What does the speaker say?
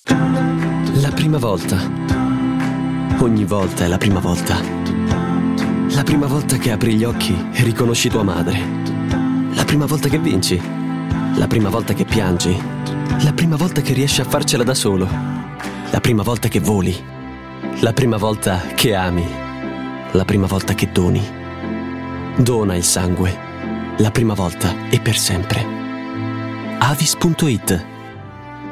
La prima volta. Ogni volta è la prima volta. La prima volta che apri gli occhi e riconosci tua madre. La prima volta che vinci. La prima volta che piangi. La prima volta che riesci a farcela da solo. La prima volta che voli. La prima volta che ami. La prima volta che doni. Dona il sangue. La prima volta e per sempre. Avis.it